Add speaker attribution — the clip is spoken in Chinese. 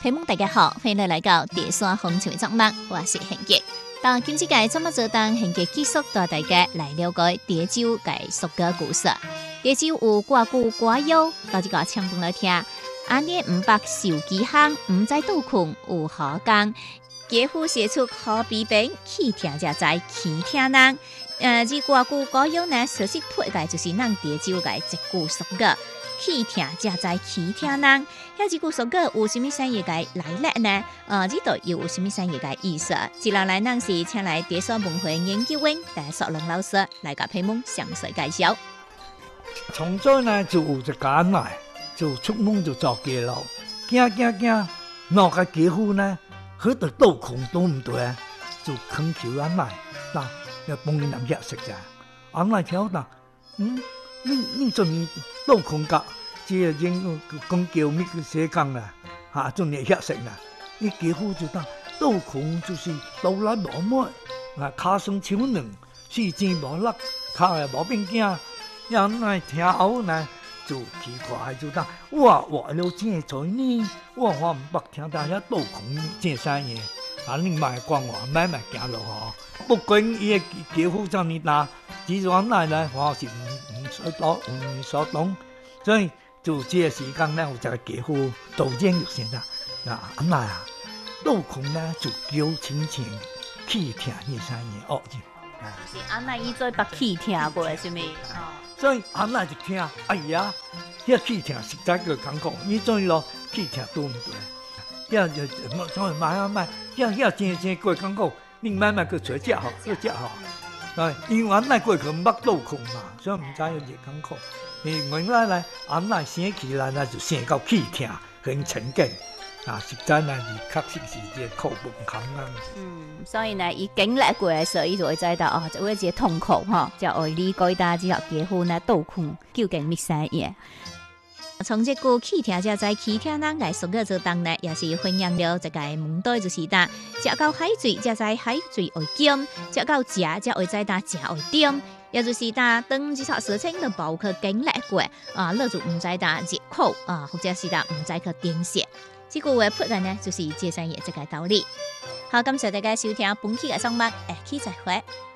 Speaker 1: 朋友们大家好，欢迎来到第三风趣节目，我是贤杰。当今次介怎么做当贤杰继续带大家来了解潮州嘅俗嘅故事。潮州有歌古歌谣，到一个唱本来听。安尼五百受饥荒，唔知倒困有何工？家父写出好比病，去听才知去听人。这歌古歌谣呢，实质配嘅就是咱潮州嘅一句俗语。去听才知去听人，遐一句俗语有啥物产业嘅来历呢？这度又有啥物产业嘅意思？接下来咱是请来地所文化研究院戴淑龙老师来甲朋友们详细介绍。
Speaker 2: 从早呢就有一个人来，就出门就走街路，行，那个家父呢，佢就倒空倒唔对啊，就恳求俺来，嗱要帮你남자食咋？俺来听到，你做你倒空噶，即係應講叫咩個社工啦，嚇做你吃食啦。你幾乎就當倒空就是倒來無乜，啊卡上超能，四肢無力，卡又無變驚，人嚟聽後呢就奇怪就當哇了這在呢，我唔捌聽到遐倒空這聲嘢，啊你咪講我咪行落嗬，不管伊個幾乎就你打，只係來呢，我是唔所懂，所以就這個時間呢，有一個家父導演就先啦，咁嚟啊，倒空呢就叫親情去聽呢聲嘢惡啫。
Speaker 1: 就是安奈伊做捌去聽過是咪？
Speaker 2: 所以安奈就聽，哎呀，遐去聽實在個艱苦，你做咯去聽都唔對，遐就所以買，遐真過艱苦，你買個找食好，做食好。因為安奈過去唔捌倒空嘛，所以唔知有幾艱苦。原來安奈醒起來呢，就醒到去聽，很沉靜。實在呢，是確實是一個苦不堪啊。
Speaker 1: 所以呢，伊經歷過嘅時候，伊就會知道哦，就會一個痛苦吼，就會理解到之後家父呢倒空究竟咩啥嘢。從這句去聽才知去聽人嘅俗語做當呢，也是分享了一個問題，就是呾食到海水才知海水會鹹，食到食才會知呾食會甜，也就是呾當一撮事情都無去經歷過啊，你就唔知呾熱苦啊，或者是呾唔知去珍惜。這句話出來呢，就是這三嘢這個道理。好，感謝大家收聽本期嘅節目，下期再會。